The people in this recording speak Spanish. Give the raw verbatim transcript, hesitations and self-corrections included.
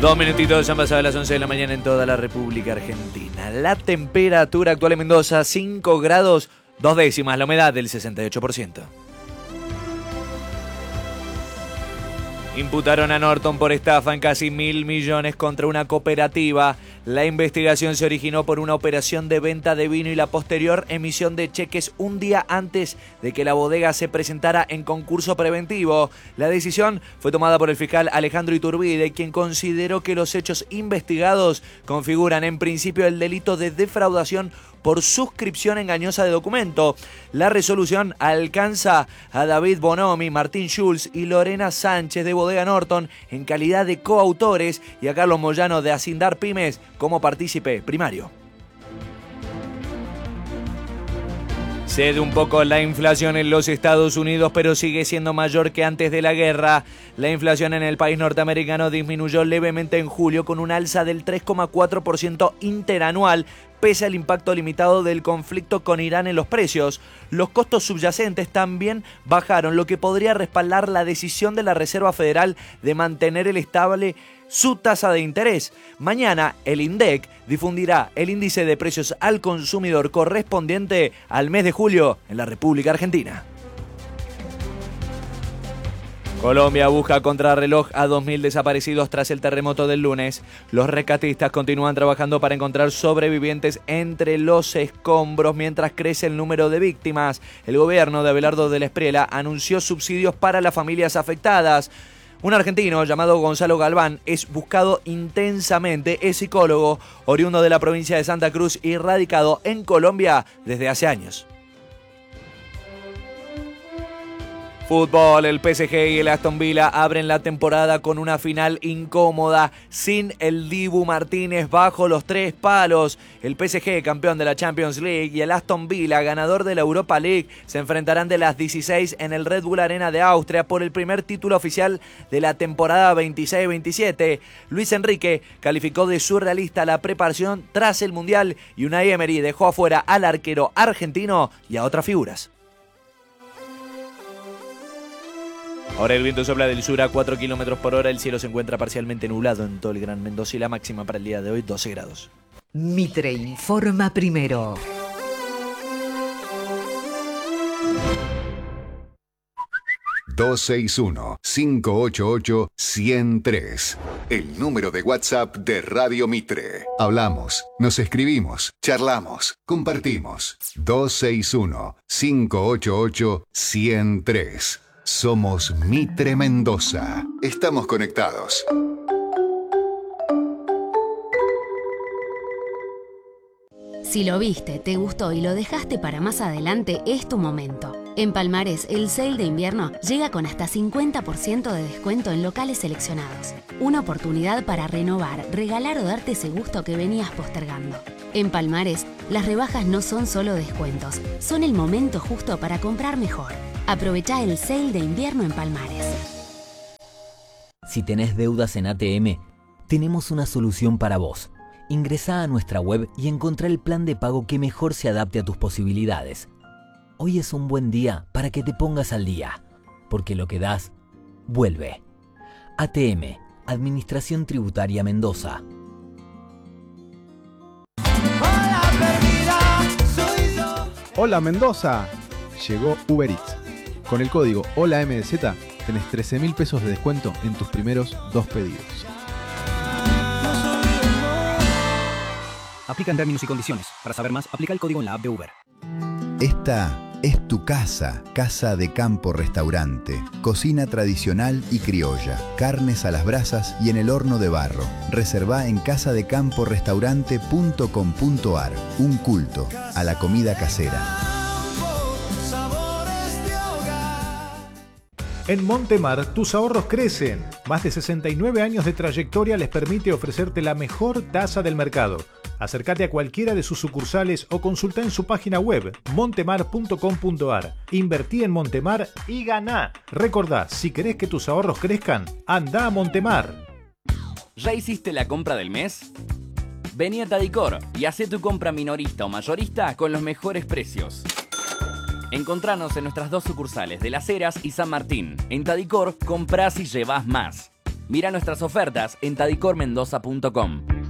Dos minutitos, han pasado las once de la mañana en toda la República Argentina. La temperatura actual en Mendoza, cinco grados, dos décimas, la humedad del sesenta y ocho por ciento. Imputaron a Norton por estafa en casi mil millones contra una cooperativa. La investigación se originó por una operación de venta de vino y la posterior emisión de cheques un día antes de que la bodega se presentara en concurso preventivo. La decisión fue tomada por el fiscal Alejandro Iturbide, quien consideró que los hechos investigados configuran en principio el delito de defraudación por suscripción engañosa de documento. La resolución alcanza a David Bonomi, Martín Schulz y Lorena Sánchez de Bodega Norton en calidad de coautores y a Carlos Moyano de Acindar Pymes como partícipe primario. Cede un poco la inflación en los Estados Unidos, pero sigue siendo mayor que antes de la guerra. La inflación en el país norteamericano disminuyó levemente en julio con un alza del tres coma cuatro por ciento interanual, pese al impacto limitado del conflicto con Irán en los precios. Los costos subyacentes también bajaron, lo que podría respaldar la decisión de la Reserva Federal de mantener el estable su tasa de interés. Mañana el INDEC difundirá el índice de precios al consumidor correspondiente al mes de julio en la República Argentina. Colombia busca contrarreloj a dos mil desaparecidos tras el terremoto del lunes. Los rescatistas continúan trabajando para encontrar sobrevivientes entre los escombros mientras crece el número de víctimas. El gobierno de Abelardo de la Espriella anunció subsidios para las familias afectadas. Un argentino llamado Gonzalo Galván es buscado intensamente, es psicólogo, oriundo de la provincia de Santa Cruz y radicado en Colombia desde hace años. Fútbol, el P S G y el Aston Villa abren la temporada con una final incómoda, sin el Dibu Martínez bajo los tres palos. El P S G, campeón de la Champions League, y el Aston Villa, ganador de la Europa League, se enfrentarán de las dieciséis en el Red Bull Arena de Austria por el primer título oficial de la temporada veintiséis veintisiete. Luis Enrique calificó de surrealista la preparación tras el Mundial y Unai Emery dejó afuera al arquero argentino y a otras figuras. Ahora el viento sopla del sur a cuatro kilómetros por hora, el cielo se encuentra parcialmente nublado en todo el Gran Mendoza y la máxima para el día de hoy doce grados. Mitre informa primero. dos seis uno, cinco ocho ocho, uno cero tres. El número de WhatsApp de Radio Mitre. Hablamos, nos escribimos, charlamos, compartimos. dos seis uno, cinco ocho ocho, uno cero tres. Somos Mitre Mendoza. Estamos conectados. Si lo viste, te gustó y lo dejaste para más adelante, es tu momento. En Palmares, el sale de invierno llega con hasta cincuenta por ciento de descuento en locales seleccionados. Una oportunidad para renovar, regalar o darte ese gusto que venías postergando. En Palmares, las rebajas no son solo descuentos, son el momento justo para comprar mejor. Aprovechá el sale de invierno en Palmares. Si tenés deudas en A T M, tenemos una solución para vos. Ingresá a nuestra web y encontrá el plan de pago que mejor se adapte a tus posibilidades. Hoy es un buen día para que te pongas al día, porque lo que das, vuelve. A T M, Administración Tributaria Mendoza. Hola Mendoza, llegó Uber Eats. Con el código Hola M D Z tenés trece mil pesos de descuento en tus primeros dos pedidos. Aplican términos y condiciones. Para saber más, aplica el código en la app de Uber. Esta es tu casa, Casa de Campo Restaurante. Cocina tradicional y criolla. Carnes a las brasas y en el horno de barro. Reservá en casa de campo restaurante punto com punto ar. Un culto a la comida casera. En Montemar, tus ahorros crecen. Más de sesenta y nueve años de trayectoria les permite ofrecerte la mejor tasa del mercado. Acércate a cualquiera de sus sucursales o consulta en su página web montemar punto com punto ar. Invertí en Montemar y ganá. Recordá, si querés que tus ahorros crezcan, anda a Montemar. ¿Ya hiciste la compra del mes? Vení a Tadicor y hacé tu compra minorista o mayorista con los mejores precios. Encontranos en nuestras dos sucursales de Las Heras y San Martín. En Tadicor, comprás y llevás más. Mira nuestras ofertas en tadicor mendoza punto com.